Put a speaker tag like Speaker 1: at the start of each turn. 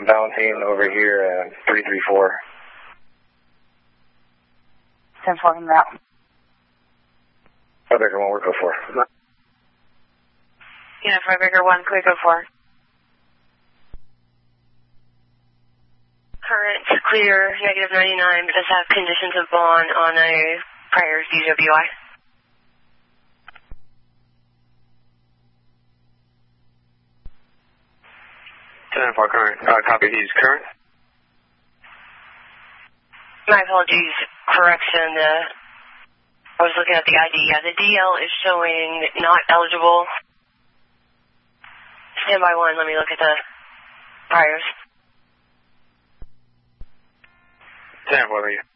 Speaker 1: Valentine over here, 334.
Speaker 2: 10-4 from that.
Speaker 1: Firebreaker 1, we're go 4.
Speaker 3: Yeah, Firebreaker 1, quick go 4. Current clear, negative 99, but does have conditions of bond on a prior DWI.
Speaker 1: Current. Copy, he's current.
Speaker 3: My apologies, correction. I was looking at the ID. Yeah, the DL is showing not eligible. Standby 1, let me look at the priors.
Speaker 1: 10-4,